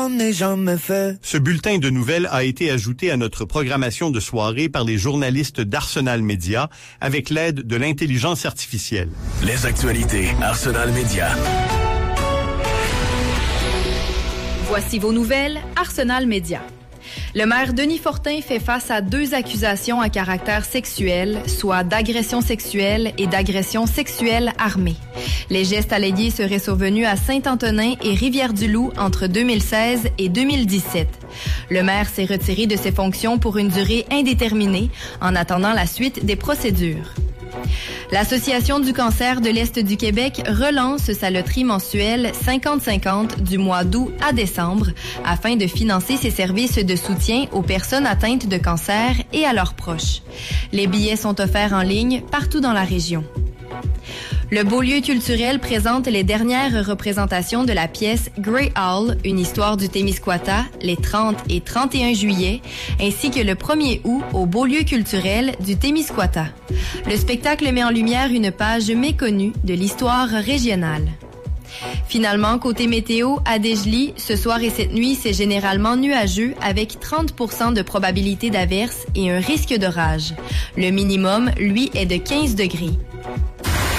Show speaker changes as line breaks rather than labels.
Ce bulletin de nouvelles a été ajouté à notre programmation de soirée par les journalistes d'Arsenal Média avec l'aide de l'intelligence artificielle.
Les actualités Arsenal Média.
Voici vos nouvelles Arsenal Média. Le maire Denis Fortin fait face à 2 accusations à caractère sexuel, soit d'agression sexuelle et d'agression sexuelle armée. Les gestes allégués seraient survenus à Saint-Antonin et Rivière-du-Loup entre 2016 et 2017. Le maire s'est retiré de ses fonctions pour une durée indéterminée en attendant la suite des procédures. L'Association du cancer de l'Est du Québec relance sa loterie mensuelle 50-50 du mois d'août à décembre afin de financer ses services de soutien aux personnes atteintes de cancer et à leurs proches. Les billets sont offerts en ligne partout dans la région. Le Beaulieu culturel présente les dernières représentations de la pièce Grey Owl, une histoire du Témiscouata, les 30 et 31 juillet, ainsi que le 1er août au Beaulieu culturel du Témiscouata. Le spectacle met en lumière une page méconnue de l'histoire régionale. Finalement, côté météo, à Desjely, ce soir et cette nuit, c'est généralement nuageux avec 30% de probabilité d'averse et un risque d'orage. Le minimum, lui, est de 15 degrés.